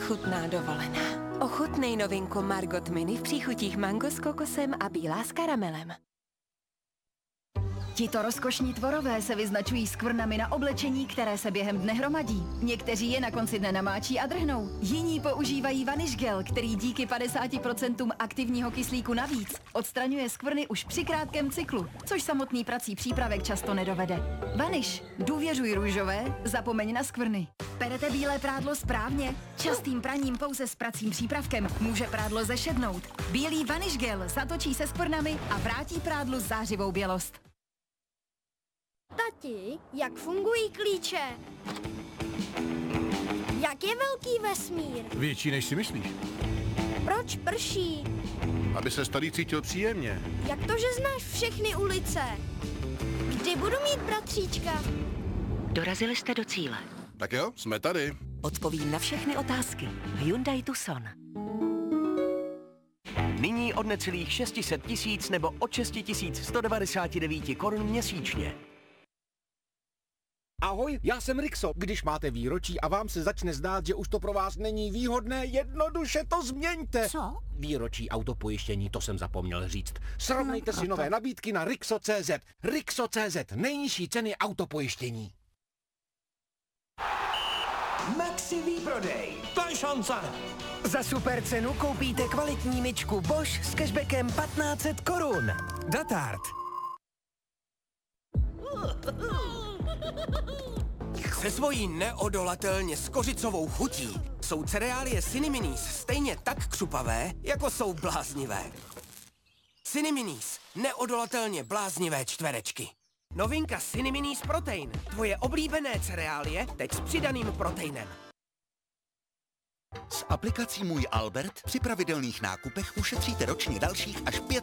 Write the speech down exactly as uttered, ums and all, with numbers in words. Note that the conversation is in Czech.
chutná dovolená. Ochutnej novinku Margot Mini v příchutích mango s kokosem a bílá s karamelem. Tito rozkošní tvorové se vyznačují skvrnami na oblečení, které se během dne hromadí. Někteří je na konci dne namáčí a drhnou. Jiní používají Vanish Gel, který díky padesáti procentům aktivního kyslíku navíc odstraňuje skvrny už při krátkém cyklu, což samotný prací přípravek často nedovede. Vanish. Důvěřuj růžové, zapomeň na skvrny. Perete bílé prádlo správně? Častým praním pouze s pracím přípravkem může prádlo zešednout. Bílý Vanish Gel zatočí se skvrnami a vrátí prádlu zářivou bělost. Tati, jak fungují klíče? Jak je velký vesmír? Větší, než si myslíš. Proč prší? Aby se tady cítil příjemně. Jak to, že znáš všechny ulice? Kdy budu mít bratříčka? Dorazili jste do cíle. Tak jo, jsme tady. Odpovím na všechny otázky. Hyundai Tucson. Nyní od necelých šest set tisíc nebo od šest tisíc sto devadesát devět korun měsíčně. Ahoj, já jsem Rixo. Když máte výročí a vám se začne zdát, že už to pro vás není výhodné, jednoduše to změňte. Co? Výročí autopojištění, to jsem zapomněl říct. Srovnejte si nové nabídky na Rixo tečka cé zet. Rixo tečka cé zet, nejnižší ceny autopojištění. Maxi výprodej. To je šance. Za super cenu koupíte kvalitní myčku Bosch s cashbackem patnáct set korun. Datard. Se svojí neodolatelně skořicovou chutí jsou cereálie Ciniminis stejně tak křupavé, jako jsou bláznivé. Ciniminis, neodolatelně bláznivé čtverečky. Novinka Ciniminis Protein, tvoje oblíbené cereálie, teď s přidaným proteinem. S aplikací Můj Albert při pravidelných nákupech ušetříte ročně dalších až pět